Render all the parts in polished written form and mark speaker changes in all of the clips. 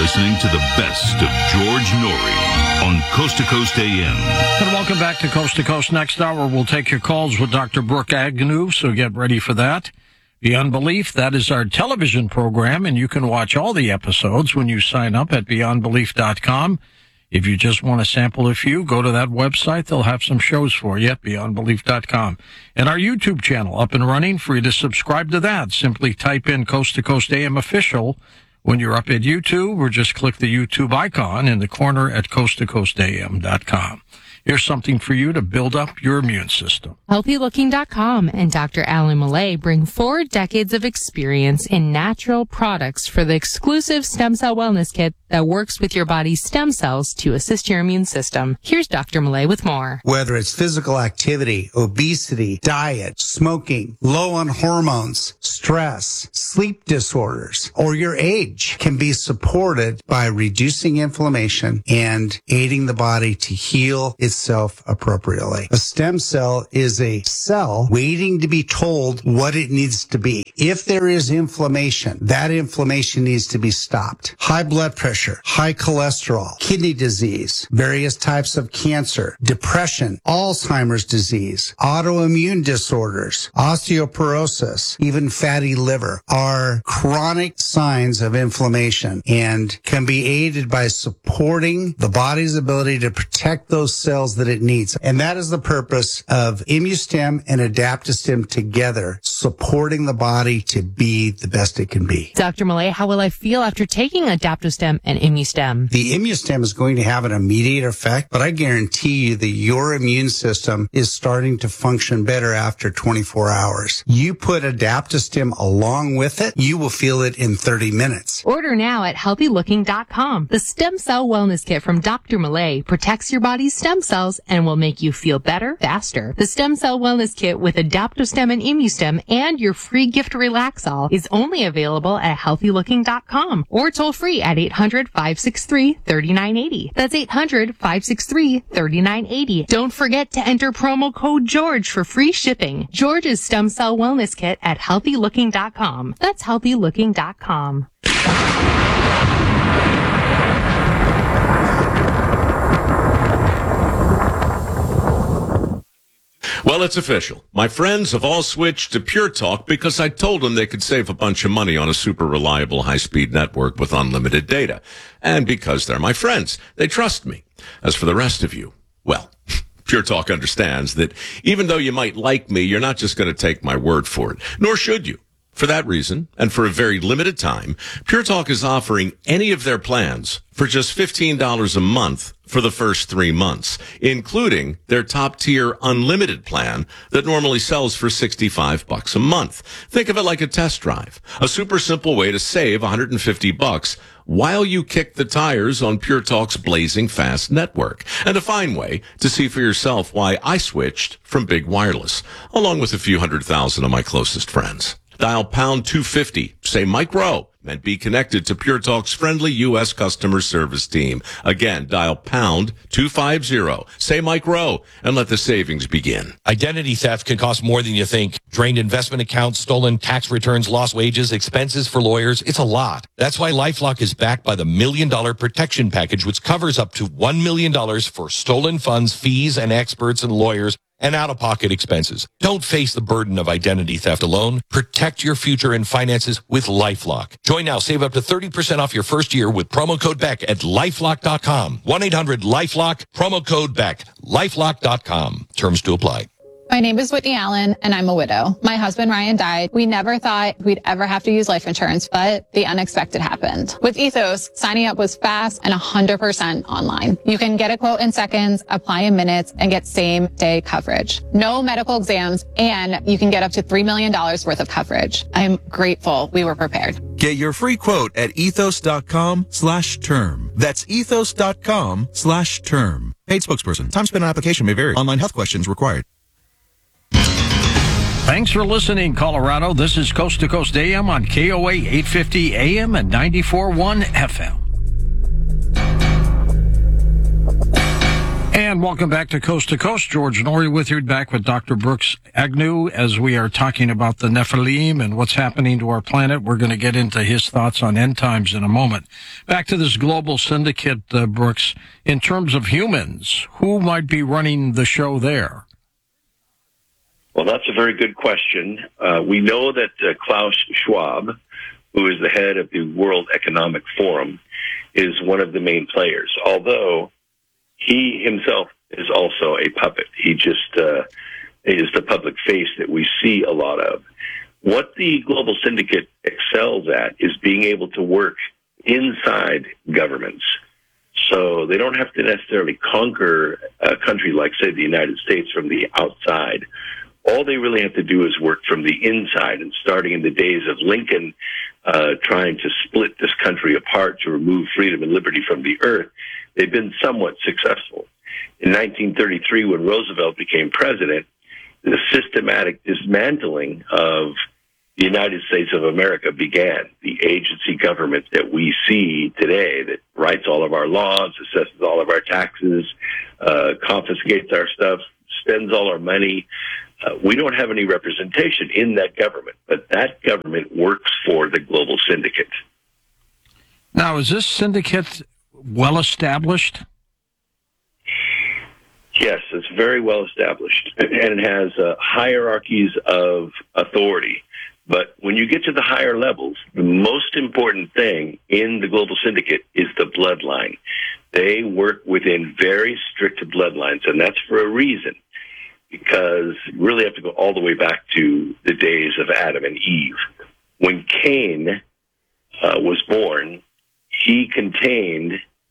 Speaker 1: listening to the best of George Norrie on Coast to Coast AM.
Speaker 2: And welcome back to Coast. Next hour, we'll take your calls with Dr. Brooke Agnew, so get ready for that. Beyond Belief, that is our television program, and you can watch all the episodes when you sign up at beyondbelief.com. If you just want to sample a few, go to that website. They'll have some shows for you at beyondbelief.com. And our YouTube channel up and running, free to subscribe to that. Simply type in Coast to Coast AM Official when you're up at YouTube, or just click the YouTube icon in the corner at coasttocoastam.com. Here's something for you to build up your immune system.
Speaker 3: HealthyLooking.com and Dr. Alan Millay bring 4 decades of experience in natural products for the exclusive Stem Cell Wellness Kit that works with your body's stem cells to assist your immune system. Here's Dr. Millay with more.
Speaker 4: Whether it's physical activity, obesity, diet, smoking, low on hormones, stress, sleep disorders, or your age can be supported by reducing inflammation and aiding the body to heal itself appropriately. A stem cell is a cell waiting to be told what it needs to be. If there is inflammation, that inflammation needs to be stopped. High blood pressure, high cholesterol, kidney disease, various types of cancer, depression, Alzheimer's disease, autoimmune disorders, osteoporosis, even fatty liver are chronic signs of inflammation and can be aided by supporting the body's ability to protect those cells that it needs. And that is the purpose of ImmuStem and AdaptoStem together, supporting the body to be the best it can be.
Speaker 3: Dr. Millay, how will I feel after taking AdaptoStem and ImmuStem?
Speaker 4: The ImmuStem is going to have an immediate effect, but I guarantee you that your immune system is starting to function better after 24 hours. You put AdaptoStem along with it, you will feel it in 30 minutes.
Speaker 3: Order now at HealthyLooking.com. The Stem Cell Wellness Kit from Dr. Millay protects your body's stem cells and will make you feel better faster. The Stem Cell Wellness Kit with AdaptoStem and ImmuStem and your free gift Relaxol is only available at HealthyLooking.com or toll free at 800-563-3980. That's 800-563-3980. Don't forget to enter promo code George for free shipping. George's Stem Cell Wellness Kit at HealthyLooking.com. That's HealthyLooking.com.
Speaker 5: Well, it's official. My friends have all switched to Pure Talk because I told them they could save a bunch of money on a super reliable high-speed network with unlimited data. And because they're my friends, they trust me. As for the rest of you, well, Pure Talk understands that even though you might like me, you're not just going to take my word for it, nor should you. For that reason, and for a very limited time, Pure Talk is offering any of their plans for just $15 a month for the first 3 months, including their top-tier unlimited plan that normally sells for $65 a month. Think of it like a test drive, a super simple way to save $150 while you kick the tires on Pure Talk's blazing fast network, and a fine way to see for yourself why I switched from Big Wireless, along with a few 100,000 of my closest friends. Dial pound 250, say Mike Rowe, and be connected to Pure Talk's friendly U.S. customer service team. Again, dial pound 250, say Mike Rowe, and let the savings begin.
Speaker 6: Identity theft can cost more than you think. Drained investment accounts, stolen tax returns, lost wages, expenses for lawyers. It's a lot. That's why LifeLock is backed by the $1 Million Protection Package, which covers up to $1 million for stolen funds, fees, and experts and lawyers, and out-of-pocket expenses. Don't face the burden of identity theft alone. Protect your future and finances with LifeLock. Join now. Save up to 30% off your first year with promo code Beck at LifeLock.com. 1-800-LifeLock, promo code Beck, LifeLock.com. Terms to apply.
Speaker 7: My name is Whitney Allen, and I'm a widow. My husband, Ryan, died. We never thought we'd ever have to use life insurance, but the unexpected happened. With Ethos, signing up was fast and 100% online. You can get a quote in seconds, apply in minutes, and get same-day coverage. No medical exams, and you can get up to $3 million worth of coverage. I'm grateful we were prepared.
Speaker 8: Get your free quote at ethos.com/term. That's ethos.com/term. Paid spokesperson. Time spent on application may vary. Online health questions required.
Speaker 2: Thanks for listening, Colorado. This is Coast to Coast AM on KOA 850 AM and 94.1 FM. And welcome back to Coast. George Noory with you, back with Dr. Brooks Agnew as we are talking about the Nephilim and what's happening to our planet. We're going to get into his thoughts on end times in a moment. Back to this global syndicate, Brooks. In terms of humans, who might be running the show there?
Speaker 9: Well, that's a very good question. We know that Klaus Schwab, who is the head of the World Economic Forum, is one of the main players, although he himself is also a puppet. He just is the public face that we see a lot of. What the Global Syndicate excels at is being able to work inside governments. So they don't have to necessarily conquer a country like, say, the United States from the outside. All they really have to do is work from the inside. And starting in the days of Lincoln, trying to split this country apart to remove freedom and liberty from the earth, they've been somewhat successful. In 1933, when Roosevelt became president, the systematic dismantling of the United States of America began. The agency government that we see today that writes all of our laws, assesses all of our taxes, confiscates our stuff, spends all our money. We don't have any representation in that government, but that government works for the Global Syndicate.
Speaker 2: Now, is this syndicate well established?
Speaker 9: Yes, it's very well established, and it has hierarchies of authority. But when you get to the higher levels, the most important thing in the Global Syndicate is the bloodline. They work within very strict bloodlines, and that's for a reason, because you really have to go all the way back to the days of Adam and Eve. When Cain was born, he contained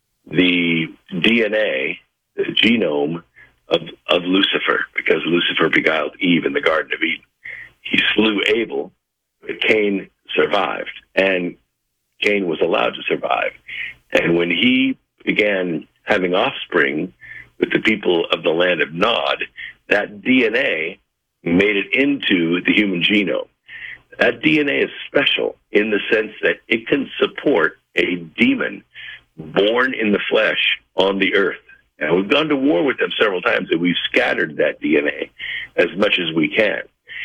Speaker 9: the DNA, the genome of Lucifer, because Lucifer beguiled Eve in the Garden of Eden. He slew Abel, but Cain survived, and Cain was allowed to survive. And when he began having offspring with the people of the land of Nod, that DNA made it into the human genome. That DNA is special in the sense that it can support a demon born in the flesh on the earth. And we've gone to war with them several times, and we've scattered that DNA as much as we can.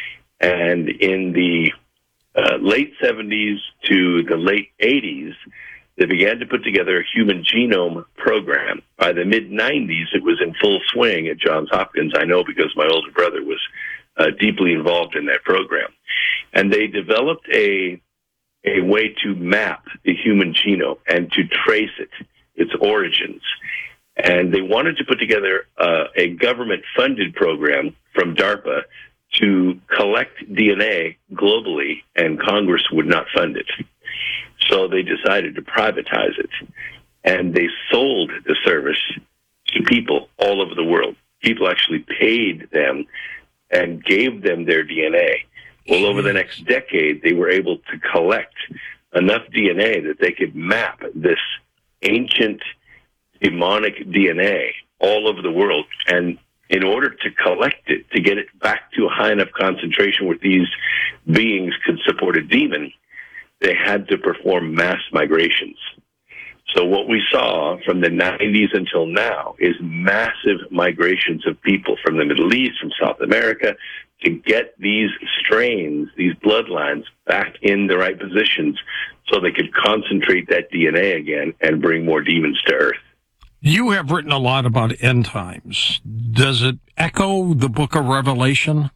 Speaker 9: And in the late 70s to the late 80s, they began to put together a human genome program. By the mid-90s, it was in full swing at Johns Hopkins. I know because my older brother was deeply involved in that program. And they developed a way to map the human genome and to trace it, its origins. And they wanted to put together a government-funded program from DARPA to collect DNA globally, and Congress would not fund it. So they decided to privatize it, and they sold the service to people all over the world. People actually paid them and gave them their DNA. Well, over the next decade, they were able to collect enough DNA that they could map this ancient demonic DNA all over the world. And in order to collect it, to get it back to a high enough concentration where these beings could support a demon, they had to perform mass migrations. So what we saw from the 90s until now is massive migrations of people from the Middle East, from South America, to get these strains, these bloodlines, back in the right positions so they could concentrate that DNA again and bring more demons to Earth.
Speaker 2: You have written a lot about end times. Does it echo the book of Revelation?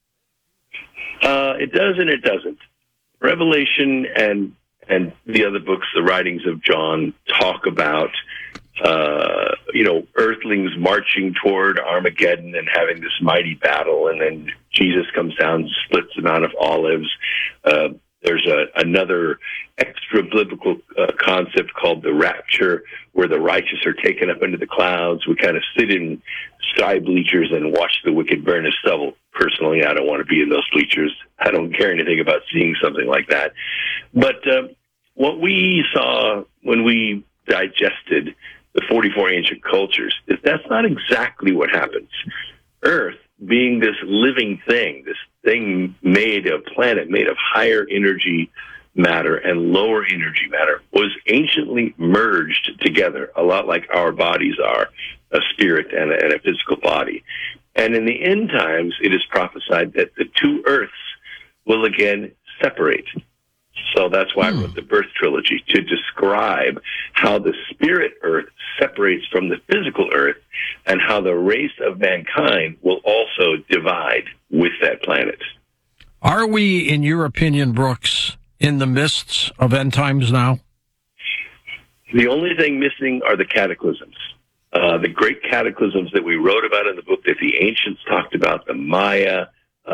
Speaker 9: It does and it doesn't. Revelation and the other books, the writings of John, talk about, earthlings marching toward Armageddon and having this mighty battle, and then Jesus comes down and splits the Mount of Olives. There's another extra-biblical concept called the rapture, where the righteous are taken up into the clouds. We kind of sit in sky bleachers and watch the wicked burn as stubble. Personally, I don't want to be in those bleachers. I don't care anything about seeing something like that. But what we saw when we digested the 44 ancient cultures is that's not exactly what happens. Earth, being this living thing, this thing made, a planet made of higher energy matter and lower energy matter, was anciently merged together, a lot like our bodies are, a spirit and a physical body. And in the end times, it is prophesied that the two earths will again separate. So that's why I wrote the Birth Trilogy, to describe how the spirit earth separates from the physical earth and how the race of mankind will also divide with that planet.
Speaker 2: Are we, in your opinion, Brooks, in the midst of end times now?
Speaker 9: The only thing missing are the cataclysms. The great cataclysms that we wrote about in the book that the ancients talked about, the Maya,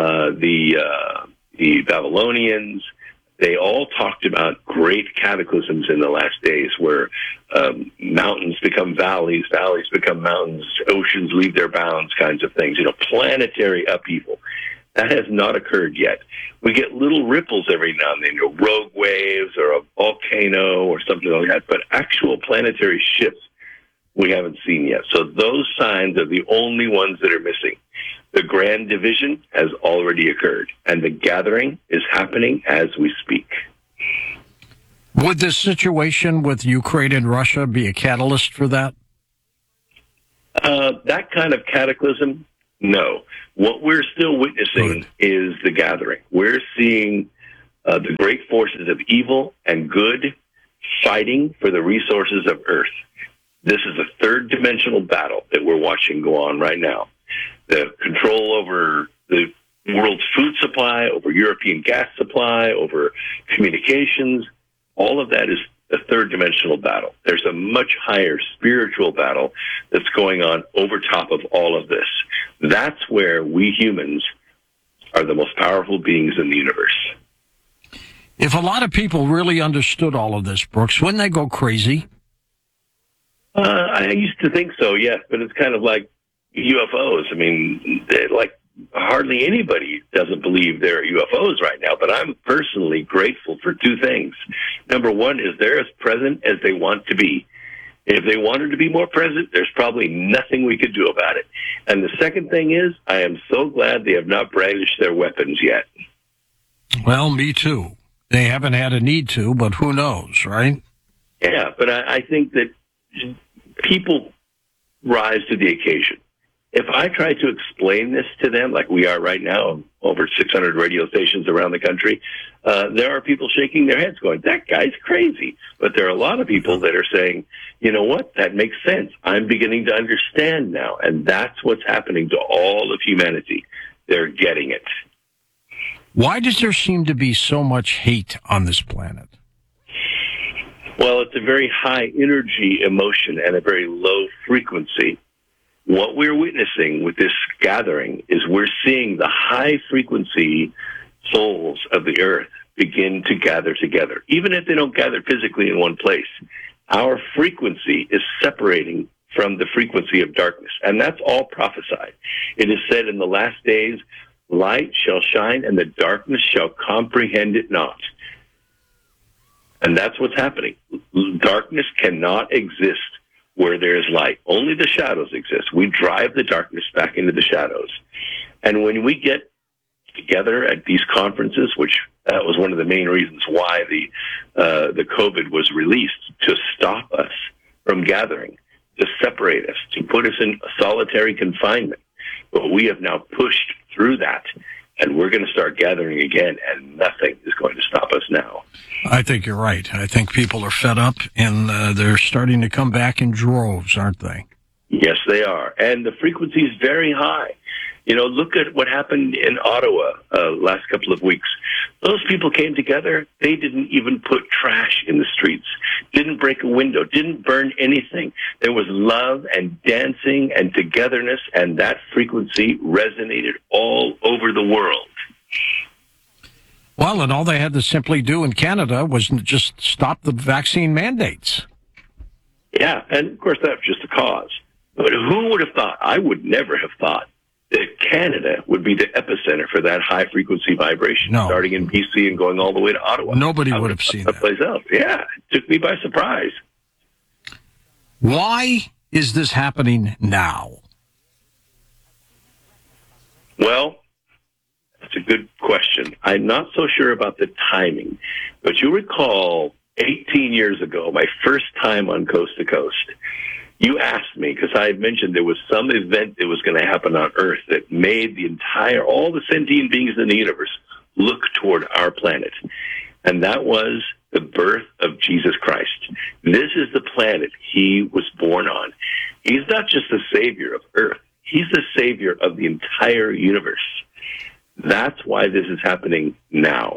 Speaker 9: the Babylonians, they all talked about great cataclysms in the last days where mountains become valleys, valleys become mountains, oceans leave their bounds, kinds of things. Planetary upheaval. That has not occurred yet. We get little ripples every now and then, rogue waves or a volcano or something like that, but actual planetary shifts we haven't seen yet. So those signs are the only ones that are missing. The grand division has already occurred, and the gathering is happening as we speak.
Speaker 2: Would this situation with Ukraine and Russia be a catalyst for that?
Speaker 9: That kind of cataclysm, no. What we're still witnessing is the gathering. We're seeing the great forces of evil and good fighting for the resources of Earth. This is a third-dimensional battle that we're watching go on right now. The control over the world's food supply, over European gas supply, over communications, all of that is a third-dimensional battle. There's a much higher spiritual battle that's going on over top of all of this. That's where we humans are the most powerful beings in the universe.
Speaker 2: If a lot of people really understood all of this, Brooks, wouldn't they go crazy?
Speaker 9: I used to think so, yes, but it's kind of like UFOs. I mean, hardly anybody doesn't believe there are UFOs right now, but I'm personally grateful for two things. Number one is they're as present as they want to be. If they wanted to be more present, there's probably nothing we could do about it. And the second thing is, I am so glad they have not brandished their weapons yet.
Speaker 2: Well, me too. They haven't had a need to, but who knows, right?
Speaker 9: Yeah, but I think that people rise to the occasion. If I try to explain this to them, like we are right now, over 600 radio stations around the country, there are people shaking their heads going, that guy's crazy. But there are a lot of people that are saying, you know what, that makes sense. I'm beginning to understand now. And that's what's happening to all of humanity. They're getting it.
Speaker 2: Why does there seem to be so much hate on this planet?
Speaker 9: Well, it's a very high energy emotion and a very low frequency. What we're witnessing with this gathering is we're seeing the high frequency souls of the earth begin to gather together. Even if they don't gather physically in one place, our frequency is separating from the frequency of darkness. And that's all prophesied. It is said in the last days, light shall shine and the darkness shall comprehend it not. And that's what's happening. Darkness cannot exist where there is light. Only the shadows exist. We drive the darkness back into the shadows. And when we get together at these conferences, which that was one of the main reasons why the COVID was released, to stop us from gathering, to separate us, to put us in solitary confinement. But we have now pushed through that, and we're going to start gathering again, and nothing is going to stop us now.
Speaker 2: I think you're right. I think people are fed up, and they're starting to come back in droves, aren't they?
Speaker 9: Yes, they are. And the frequency is very high. You know, look at what happened in Ottawa last couple of weeks. Those people came together. They didn't even put trash in the streets, didn't break a window, didn't burn anything. There was love and dancing and togetherness, and that frequency resonated all over the world.
Speaker 2: Well, and all they had to simply do in Canada was just stop the vaccine mandates.
Speaker 9: Yeah, and of course that was just a cause. But who would have thought? I would never have thought that Canada would be the epicenter for that high-frequency vibration, starting in BC and going all the way to Ottawa.
Speaker 2: Nobody would have seen that.
Speaker 9: Place else. Yeah, it took me by surprise.
Speaker 2: Why is this happening now?
Speaker 9: Well, that's a good question. I'm not so sure about the timing, but you recall 18 years ago, my first time on Coast to Coast, You asked me because I had mentioned there was some event that was going to happen on Earth that made all the sentient beings in the universe look toward our planet. And that was the birth of Jesus Christ. This is the planet he was born on. He's not just the savior of Earth. He's the savior of the entire universe. That's why this is happening now.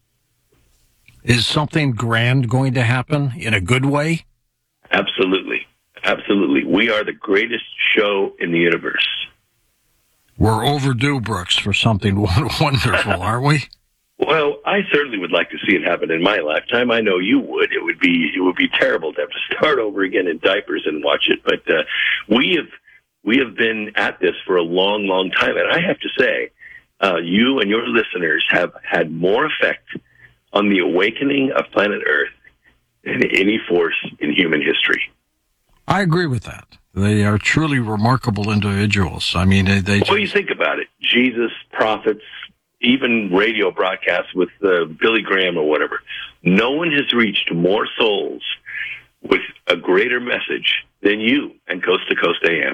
Speaker 2: Is something grand going to happen in a good way?
Speaker 9: Absolutely. Absolutely. We are the greatest show in the universe.
Speaker 2: We're overdue, Brooks, for something wonderful, aren't we?
Speaker 9: Well, I certainly would like to see it happen in my lifetime. I know you would. It would be terrible to have to start over again in diapers and watch it. But we have been at this for a long, long time, and I have to say, you and your listeners have had more effect on the awakening of planet Earth than any force in human history.
Speaker 2: I agree with that. They are truly remarkable individuals. I mean,
Speaker 9: Well, you think about it. Jesus, prophets, even radio broadcasts with Billy Graham or whatever. No one has reached more souls with a greater message than you and Coast to Coast AM.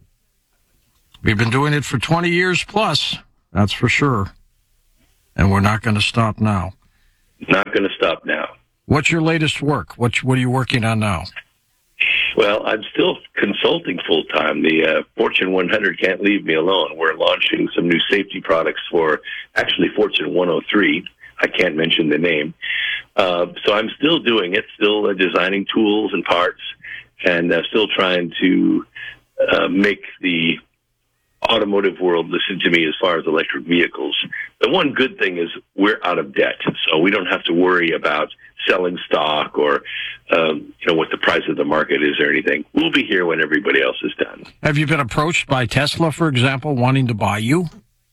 Speaker 2: We've been doing it for 20 years plus, that's for sure. And we're not going to stop now.
Speaker 9: Not going to stop now.
Speaker 2: What's your latest work? What are you working on now?
Speaker 9: Well, I'm still consulting full-time. The Fortune 100 can't leave me alone. We're launching some new safety products for actually Fortune 103. I can't mention the name. So I'm still doing it, still designing tools and parts, and still trying to make the automotive world listen to me as far as electric vehicles. The one good thing is we're out of debt, so we don't have to worry about selling stock or what the price of the market is or anything. We'll be here when everybody else is done.
Speaker 2: Have you been approached by Tesla, for example, wanting to buy you?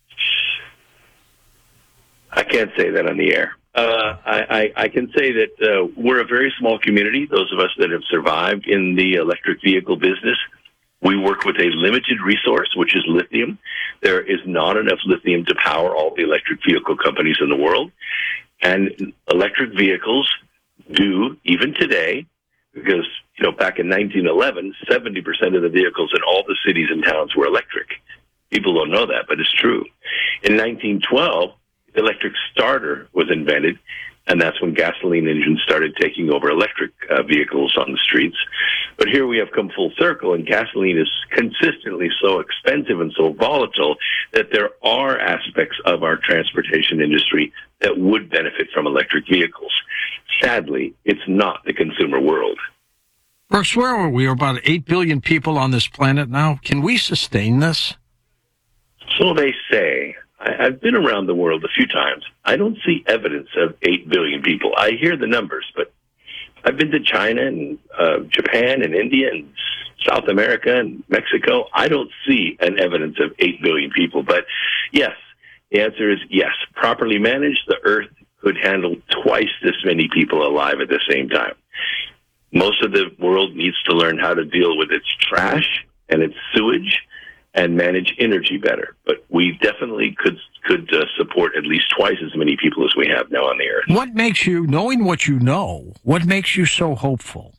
Speaker 9: I can't say that on the air. I can say that we're a very small community, those of us that have survived in the electric vehicle business. We work with a limited resource, which is lithium. There is not enough lithium to power all the electric vehicle companies in the world. And electric vehicles do, even today, because, back in 1911, 70% of the vehicles in all the cities and towns were electric. People don't know that, but it's true. In 1912, the electric starter was invented, and that's when gasoline engines started taking over electric vehicles on the streets. But here we have come full circle, and gasoline is consistently so expensive and so volatile that there are aspects of our transportation industry that would benefit from electric vehicles. Sadly, it's not the consumer world.
Speaker 2: Brooks, where are we? We're about 8 billion people on this planet now. Can we sustain this?
Speaker 9: So they say. I've been around the world a few times. I don't see evidence of 8 billion people. I hear the numbers, but I've been to China and Japan and India and South America and Mexico. I don't see an evidence of 8 billion people. But yes, the answer is yes. Properly managed, the Earth could handle twice this many people alive at the same time. Most of the world needs to learn how to deal with its trash and its sewage and manage energy better. But we definitely could support at least twice as many people as we have now on the Earth.
Speaker 2: What makes you, knowing what you know, what makes you so hopeful?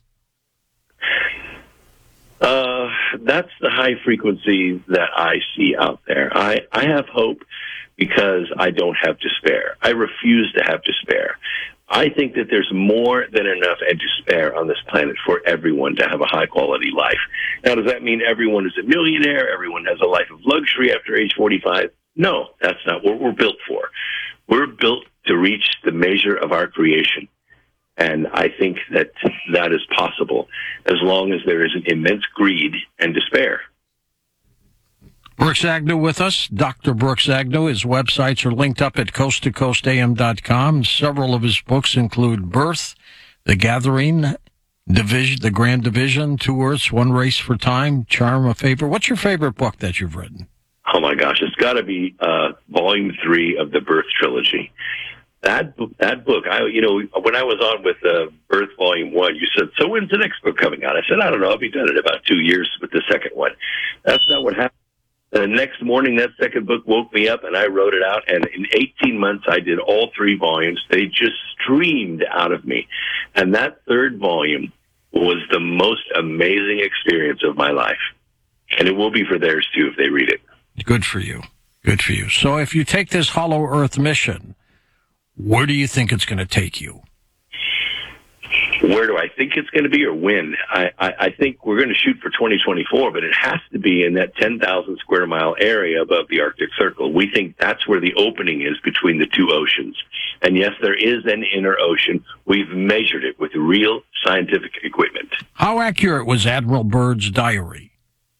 Speaker 9: That's the high frequency that I see out there. I have hope because I don't have despair. I refuse to have despair. I think that there's more than enough and to spare on this planet for everyone to have a high-quality life. Now, does that mean everyone is a millionaire? Everyone has a life of luxury after age 45? No, that's not what we're built for. We're built to reach the measure of our creation. And I think that that is possible as long as there is an immense greed and despair.
Speaker 2: Brooks Agnew with us, Dr. Brooks Agnew. His websites are linked up at coasttocoastam.com. Several of his books include Birth, The Gathering, Division, The Grand Division, Two Earths, One Race for Time, Charm of Favor. What's your favorite book that you've written?
Speaker 9: Oh, my gosh. It's got to be Volume 3 of the Birth Trilogy. That book, when I was on with Birth Volume 1, you said, so when's the next book coming out? I said, I don't know. I'll be done in about 2 years with the second one. That's not what happened. The next morning, that second book woke me up, and I wrote it out. And in 18 months, I did all 3 volumes. They just streamed out of me. And that third volume was the most amazing experience of my life. And it will be for theirs, too, if they read it.
Speaker 2: Good for you. Good for you. So if you take this Hollow Earth mission, where do you think it's going to take you?
Speaker 9: Where do I think it's going to be, or when? I think we're going to shoot for 2024, but it has to be in that 10,000 square mile area above the Arctic Circle. We think that's where the opening is between the two oceans. And yes, there is an inner ocean. We've measured it with real scientific equipment.
Speaker 2: How accurate was Admiral Byrd's diary?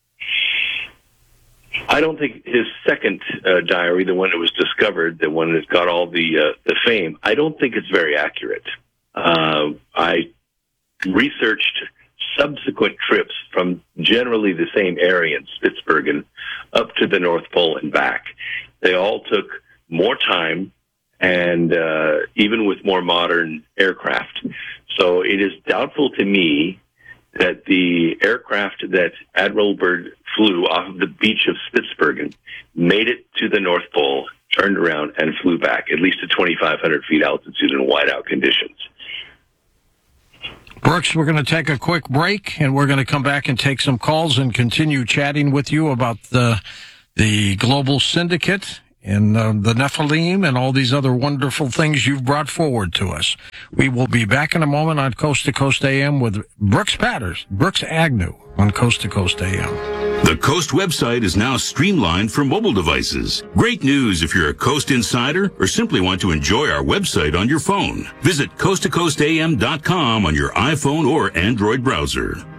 Speaker 9: I don't think his second diary, the one that was discovered, the one that's got all the fame, I don't think it's very accurate. I researched subsequent trips from generally the same area in Spitsbergen up to the North Pole and back. They all took more time and even with more modern aircraft. So it is doubtful to me that the aircraft that Admiral Byrd flew off of the beach of Spitsbergen made it to the North Pole, turned around, and flew back, at least to 2,500 feet altitude in whiteout conditions.
Speaker 2: Brooks, we're going to take a quick break, and we're going to come back and take some calls and continue chatting with you about the Global Syndicate and the Nephilim and all these other wonderful things you've brought forward to us. We will be back in a moment on Coast to Coast AM with Brooks Agnew on Coast to Coast AM.
Speaker 1: The Coast website is now streamlined for mobile devices. Great news if you're a Coast insider or simply want to enjoy our website on your phone. Visit coasttocoastam.com on your iPhone or Android browser.